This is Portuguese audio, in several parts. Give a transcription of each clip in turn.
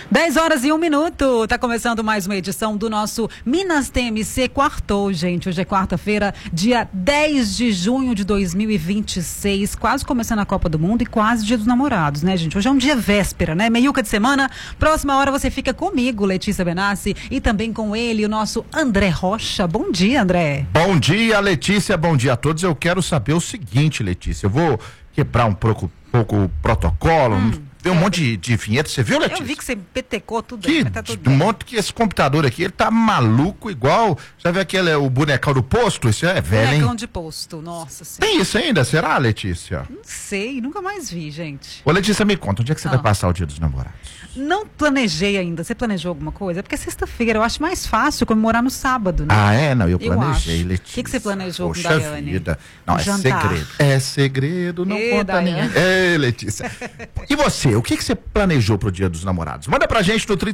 10h01. Tá começando mais uma edição do nosso Minas TMC. Quartou, gente. Hoje é quarta-feira, dia 10 de junho de 2026. Quase começando a Copa do Mundo e quase Dia dos Namorados, né, gente? Hoje é um dia véspera, né? Meiuca de semana. Próxima hora você fica comigo, Letícia Benassi, e também com ele, o nosso André Rocha. Bom dia, André. Bom dia, Letícia. Bom dia a todos. Eu quero saber o seguinte, Letícia. Eu vou quebrar um pouco o protocolo. Tem um monte de vinheta, você viu, Letícia? Eu vi que você petecou tudo. Que Mas tá tudo um bem. monte que esse computador aqui, ele tá maluco igual, já viu aquele, o bonecão do posto? Isso é velho, Bonecão hein? de posto, nossa senhora. Tem isso ainda, será, Letícia? Não sei, nunca mais vi, gente. Ô, Letícia, me conta, onde é que você vai passar o Dia dos Namorados? Não planejei ainda. Você planejou alguma coisa? É porque é sexta-feira, eu acho mais fácil comemorar no sábado, né? Ah, é? Não, eu Eu planejei, acho. Letícia. O que você planejou com Poxa Daiane? vida. Não, Um é jantar. segredo. É segredo, não Ê, conta Daiane. ninguém. É, Letícia. E você, o que você planejou pro Dia dos Namorados? Manda pra gente no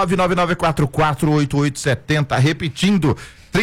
31999448870, repetindo,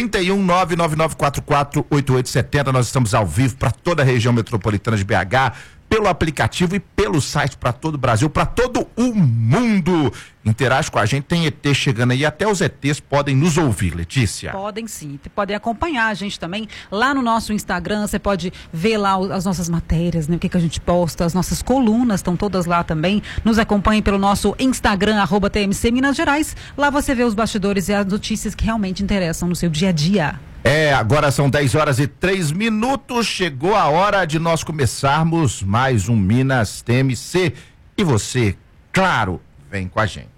31999448870. Nós estamos ao vivo para toda a região metropolitana de BH, pelo aplicativo e pelo site para todo o Brasil, para todo o mundo. Interage com a gente, tem ET chegando aí, até os ETs podem nos ouvir, Letícia. Podem sim, podem acompanhar a gente também lá no nosso Instagram. Você pode ver lá as nossas matérias, né? O que a gente posta, as nossas colunas estão todas lá também. Nos acompanhe pelo nosso Instagram, @TMC Minas Gerais. Lá você vê os bastidores e as notícias que realmente interessam no seu dia a dia. Agora são 10h03. Chegou a hora de nós começarmos mais um Minas TMC. E você, claro, vem com a gente.